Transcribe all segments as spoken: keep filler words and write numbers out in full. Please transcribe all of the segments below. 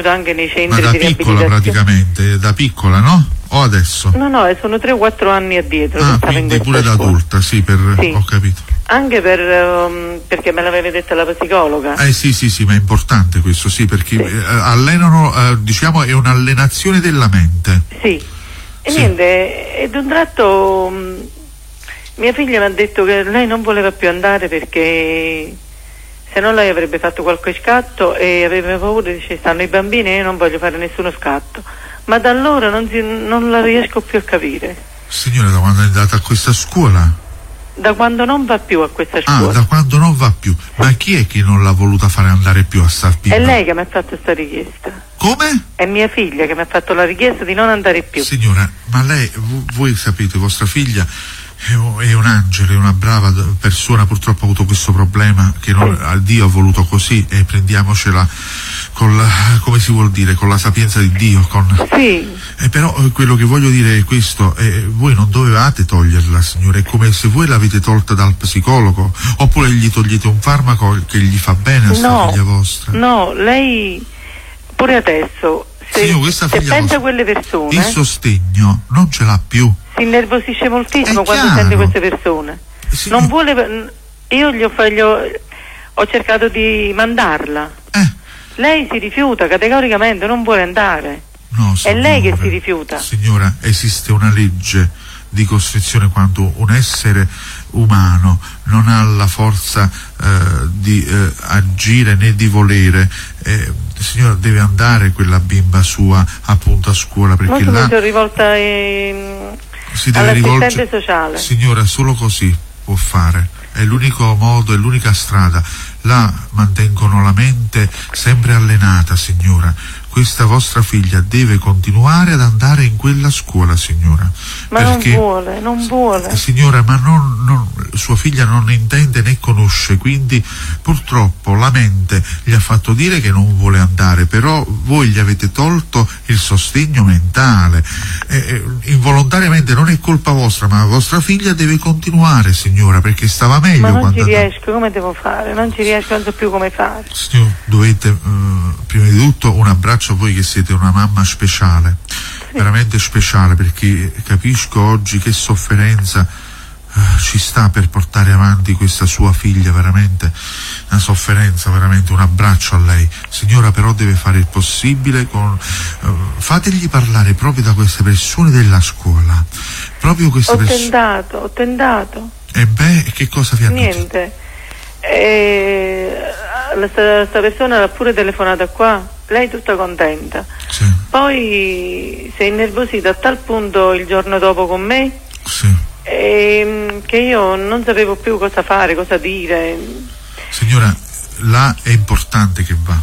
aiuto anche nei centri Ma da di piccola riabilitazione. praticamente, da piccola, no? O adesso? No, no, sono tre o quattro anni addietro. Ah, che stavo in quindi pure da scuola. adulta, sì, per, Sì. ho capito. Anche per, um, perché me l'aveva detta la psicologa. Eh sì, sì, sì, ma è importante questo, sì, perché Sì. eh, allenano, eh, diciamo, è un'allenazione della mente. Sì. E Sì. niente, ed un tratto mh, mia figlia mi ha detto che lei non voleva più andare perché se no lei avrebbe fatto qualche scatto e aveva paura, dice stanno i bambini e io non voglio fare nessuno scatto. Ma da allora non, si, non la riesco più a capire. Signora, da quando è andata a questa scuola? Da quando non va più a questa scuola. Ah, da quando non va più. Ma chi è che non l'ha voluta fare andare più a sta bimba? È lei che mi ha fatto questa richiesta. Come? È mia figlia che mi ha fatto la richiesta di non andare più. Signora, ma lei, v- voi sapete, vostra figlia è un, è un angelo, è una brava d- persona, purtroppo ha avuto questo problema che non, Sì. Dio ha voluto così e prendiamocela con la, come si vuol dire, con la sapienza di Dio, con... Sì, Eh, però eh, quello che voglio dire è questo, eh, voi non dovevate toglierla, signore, è come se voi l'avete tolta dal psicologo, oppure gli togliete un farmaco che gli fa bene a sta no, figlia vostra. no, lei pure adesso, se, Signor, questa se figlia pensa vostra, a quelle persone, il sostegno non ce l'ha più. si innervosisce moltissimo È quando chiaro. sente queste persone. Signor- Non vuole, io gli ho, fa- gli ho, ho cercato di mandarla. Eh, Lei si rifiuta categoricamente, non vuole andare. no, È signora, lei che si rifiuta. Signora, esiste una legge di costrizione quando un essere umano non ha la forza eh, di eh, agire né di volere. Eh, signora, deve andare quella bimba sua appunto a scuola, perché Molto mi là sono rivolta in, si deve all'assistente rivolgere. sociale. Signora, solo così può fare, è l'unico modo, è l'unica strada. Là mantengono la mente sempre allenata, signora. Questa vostra figlia deve continuare ad andare in quella scuola, signora. Ma perché, non vuole, non vuole. Signora, ma non, non, sua figlia non intende né conosce, quindi purtroppo la mente gli ha fatto dire che non vuole andare, però voi gli avete tolto il sostegno mentale. Eh, eh, involontariamente non è colpa vostra, ma la vostra figlia deve continuare, signora, perché stava meglio Ma non quando ci andava. riesco, come devo fare? Non ci riesco, non so più come fare. Signor, dovete eh, prima di tutto un abbraccio a voi che siete una mamma speciale, Sì. veramente speciale, perché capisco oggi che sofferenza eh, ci sta per portare avanti questa sua figlia, veramente una sofferenza, veramente un abbraccio a lei. Signora, però deve fare il possibile con eh, fategli parlare proprio da queste persone della scuola, proprio queste Ho persone. tentato, ho tentato. E beh, che cosa vi hanno detto? Niente. E, questa persona l'ha pure telefonata qua, lei tutta contenta. Sì, Poi si è innervosita a tal punto il giorno dopo con me sì. e, che io non sapevo più cosa fare, cosa dire. Signora, là è importante che va.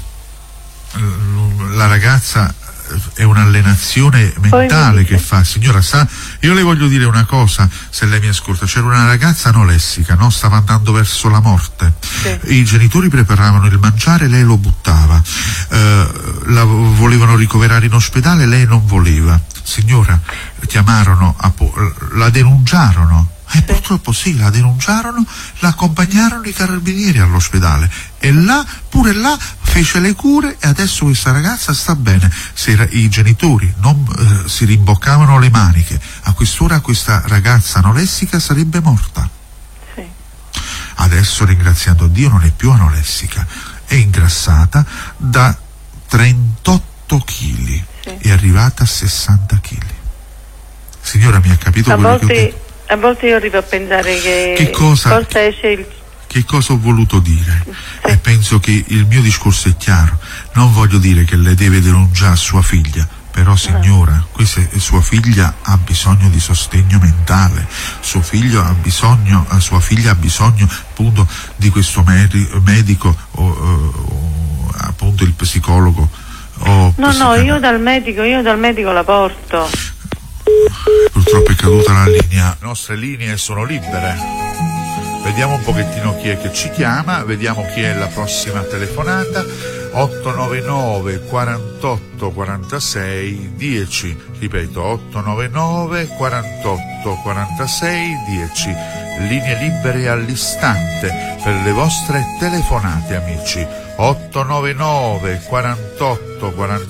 La ragazza è un'allenazione mentale che fa. Signora, sa, io le voglio dire una cosa, se lei mi ascolta. C'era una ragazza anoressica, no? Stava andando verso la morte. Sì. I genitori preparavano il mangiare, lei lo buttava. Eh, la volevano ricoverare in ospedale, lei non voleva. Signora, chiamarono, a po- la denunciarono. E eh, purtroppo sì, la denunciarono, la accompagnarono i carabinieri all'ospedale e là, pure là, fece le cure e adesso questa ragazza sta bene. Se era, i genitori non eh, si rimboccavano le maniche, a quest'ora questa ragazza anoressica sarebbe morta. Sì. Adesso, ringraziando Dio, non è più anoressica, è ingrassata da trentotto chili, Sì. è arrivata a sessanta chili. Signora, mi ha capito A quello che ho volte, detto? a volte io arrivo a pensare che, Che cosa- forse esce il... Che cosa ho voluto dire? Sì. E penso che il mio discorso è chiaro. Non voglio dire che lei deve denunciare sua figlia, però signora, questa è, sua figlia ha bisogno di sostegno mentale, suo figlio ha bisogno, sua figlia ha bisogno appunto di questo medi- medico o, o appunto il psicologo. O No, no, psichiatra- io dal medico, io dal medico la porto. Purtroppo è caduta la linea. Le nostre linee sono libere. Vediamo un pochettino chi è che ci chiama, vediamo chi è la prossima telefonata. otto nove nove quarantotto quarantasei dieci, ripeto otto nove nove quarantotto quarantasei dieci, linee libere all'istante per le vostre telefonate, amici. otto nove nove quarantotto quarantasei